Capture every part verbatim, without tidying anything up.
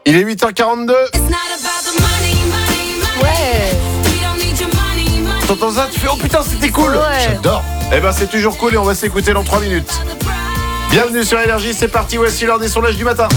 Il est huit heures quarante-deux. Ouais. T'entends ça, tu fais oh putain c'était cool. Ouais. J'adore. Eh ben c'est toujours cool et on va s'écouter dans trois minutes. Bienvenue sur Énergie, c'est parti, voici l'heure des sondages du matin.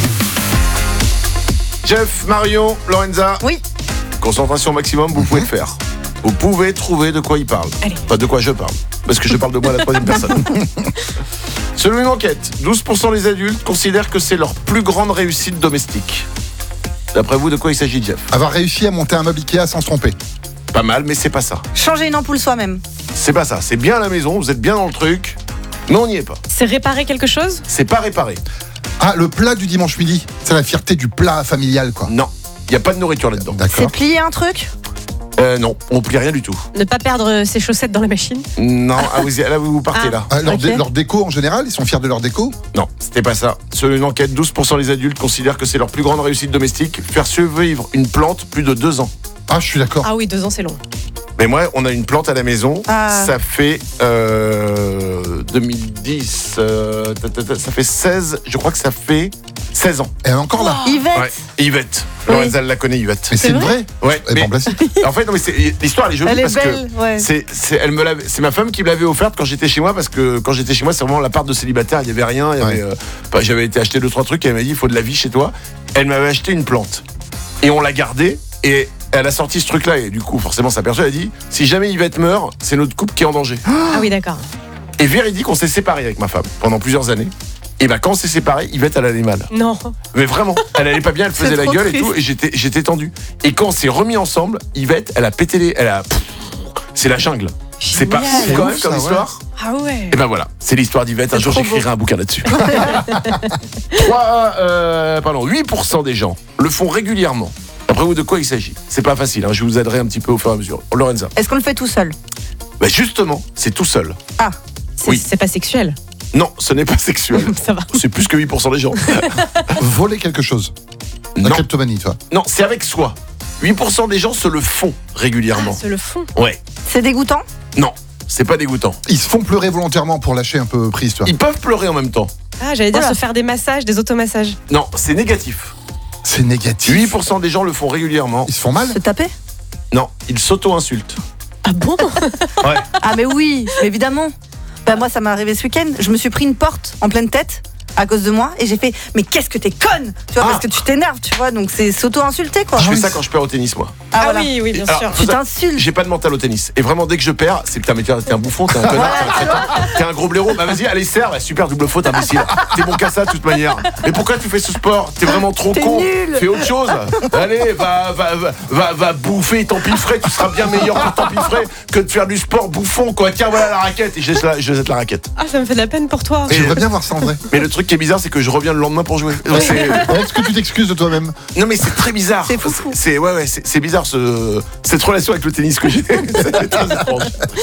Jeff, Marion, Lorenza. Oui. Concentration maximum, vous pouvez le faire. Vous pouvez trouver de quoi il parle. Allez. Enfin, de quoi je parle. Parce que je parle de moi à la troisième personne. Selon une enquête, douze pour cent des adultes considèrent que c'est leur plus grande réussite domestique. D'après vous, de quoi il s'agit, Jeff? Avoir réussi à monter un meuble Ikea sans se tromper. Pas mal, mais c'est pas ça. Changer une ampoule soi-même. C'est pas ça. C'est bien à la maison, vous êtes bien dans le truc, mais on n'y est pas. C'est réparer quelque chose? C'est pas réparé. Ah, le plat du dimanche midi. C'est la fierté du plat familial, quoi. Non, il n'y a pas de nourriture là-dedans. D'accord. C'est plier un truc. Euh, non, on plie rien du tout. Ne pas perdre ses chaussettes dans la machine? Non, ah, vous, là vous partez Ah. là. Ah, leur, Ok. dé- leur déco en général, ils sont fiers de leur déco. Non, c'était pas ça. Selon une enquête, douze pour cent des adultes considèrent que c'est leur plus grande réussite domestique, faire survivre une plante plus de deux ans. Ah, je suis d'accord. Ah oui, deux ans c'est long. Mais moi, on a une plante à la maison, Ah. ça fait euh, deux mille dix, euh, ta, ta, ta, ça fait seize, je crois que ça fait seize ans. Elle est encore là. Yvette. Ouais. Yvette, Oui. Lorenza elle la connaît, Yvette. Mais c'est vrai vrai. Ouais, Elle est mais en plastique. en fait, non, mais c'est, l'histoire elle est jolie Elle est parce belle. que Ouais. c'est, c'est, elle me l'avait, c'est ma femme qui me l'avait offerte quand j'étais chez moi parce que quand j'étais chez moi, c'est vraiment l'appart de célibataire, il y avait rien, il y avait, Ouais. euh, bah, j'avais été acheter deux trois trucs et elle m'a dit il faut de la vie chez toi. Elle m'avait acheté une plante et on l'a gardée et elle a sorti ce truc là et du coup forcément ça perçoit, elle a dit si jamais Yvette meurt, c'est notre couple qui est en danger. Ah oui, d'accord. Et véridique, on s'est séparés avec ma femme pendant plusieurs années. Et bah quand on s'est séparés, Yvette elle allait mal. Non. Mais vraiment, elle allait pas bien, elle faisait C'est la trop gueule et triste. tout, et j'étais, j'étais tendu. Et quand on s'est remis ensemble, Yvette, elle a pété les, elle a, pff, c'est la jungle. C'est pas Génial. fou quand C'est même ouf, comme ça, histoire. Ah ouais. Et ben voilà, c'est l'histoire d'Yvette. Un C'est jour trop j'écrirai beau. un bouquin là-dessus. trois, euh, pardon, huit pour cent des gens le font régulièrement. Après vous, de quoi il s'agit? C'est pas facile, hein, je vous aiderai un petit peu au fur et à mesure. Lorenza. Est-ce qu'on le fait tout seul? Bah justement, c'est tout seul. Ah. C'est, Oui. c'est pas sexuel. Non, ce n'est pas sexuel. Ça va. C'est plus que huit pour cent des gens. Voler quelque chose. La Non, kleptomanie, toi. non, c'est avec soi. huit pour cent des gens se le font Ah, régulièrement. c'est le fond. Ouais. C'est dégoûtant. Non, c'est pas dégoûtant. Ils se font pleurer volontairement pour lâcher un peu prise, toi. Ils peuvent pleurer en même temps. Ah, j'allais dire Voilà. se faire des massages, des automassages. Non, c'est négatif. C'est négatif. huit pour cent des gens le font régulièrement. Ils se font mal. Se taper. Non, ils s'auto-insultent. Ah bon? Ouais. Ah mais oui, évidemment. Bah moi ça m'est arrivé ce week-end. Je me suis pris une porte en pleine tête à cause de moi et j'ai fait mais qu'est-ce que t'es conne, tu vois, Ah. parce que tu t'énerves, tu vois, donc c'est s'auto-insulter quoi. Je fais ça quand je perds au tennis, moi. Ah, Ah voilà. oui, oui, bien Alors, sûr. faut Tu ça- t'insultes. J'ai pas de mental au tennis. Et vraiment, dès que je perds, c'est putain, mais t'es t'es un bouffon, t'es un connard, t'es un crétin, t'es un gros blaireau. Bah vas-y, allez, serre. Bah, super, double faute, imbécile. T'es bon qu'à ça, de toute manière. Mais pourquoi tu fais ce sport? T'es vraiment trop T'es con. nul. Fais autre chose. Allez, va, va, va, va, va bouffer ton piffret. Tu seras bien meilleur pour ton piffret que de faire du sport bouffon, quoi. Tiens, voilà la raquette. Et je jette la, je jette la raquette. Ah, ça me fait de la peine pour toi. Et- J'aimerais bien voir ça en vrai. Mais le truc qui est bizarre, c'est que je reviens le lendemain pour jouer. Donc, c'est- Est-ce que tu t'excuses de toi-même? Non mais c'est très bizarre. C'est foufou. C'est ouais ouais, c'est, c'est bizarre ce, cette relation avec le tennis que j'ai. C'est très étrange.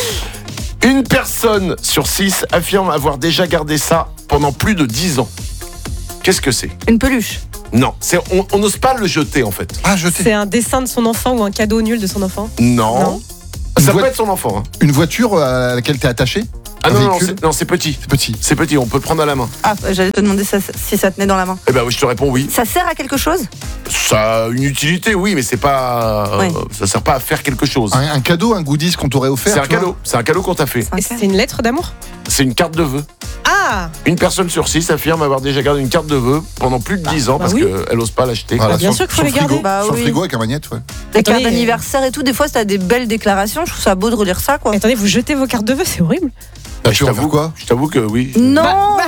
Une personne sur six affirme avoir déjà gardé ça pendant plus de dix ans. Qu'est-ce que c'est? Une peluche. Non, c'est on on n'ose pas le jeter en fait. Ah, jeter. C'est un dessin de son enfant ou un cadeau nul de son enfant? Non. Non. Ça Une peut voit- être son enfant. Hein. Une voiture à laquelle t'es attaché. Ah Un non non, véhicule. c'est, non c'est petit. C'est petit. C'est petit, on peut le prendre à la main. Ah, j'allais te demander ça- si ça tenait dans la main. Eh ben oui, je te réponds oui. Ça sert à quelque chose? Ça a une utilité, oui, mais c'est pas, Ouais. euh, ça sert pas à faire quelque chose. Un, un cadeau, un goodies qu'on t'aurait offert. C'est un tu vois. cadeau, c'est un cadeau qu'on t'a fait. Et c'est une lettre d'amour? C'est une carte de vœux. Ah! Une personne sur six affirme avoir déjà gardé une carte de vœux pendant plus de dix ans bah parce oui. qu'elle n'ose pas l'acheter. Voilà, Bah, bien sur- sûr qu'il faut sur les le frigo. garder. Bah Sur le oui. frigo avec un magnète, ouais. Les cartes Attendez, d'anniversaire et tout, des fois t'as des belles déclarations, je trouve ça beau de relire ça quoi. Mais attendez, vous jetez vos cartes de vœux, c'est horrible. Bah, je tu vas faire t'avoue quoi? Je t'avoue que oui. Non.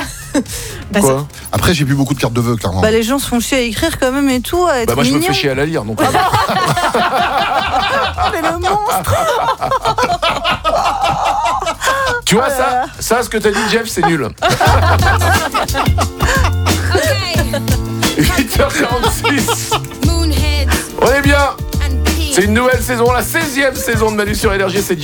Bah, Quoi Après, j'ai plus beaucoup de cartes de vœux, clairement. Bah les gens se font chier à écrire quand même et tout, à être Bah moi je me mignon. fais chier à la lire donc. Mais le monstre. Tu vois ça, ça ce que t'as dit Jeff c'est nul. huit heures quarante-six. On est bien. C'est une nouvelle saison, la seizième saison de Manu sur Énergie, c'est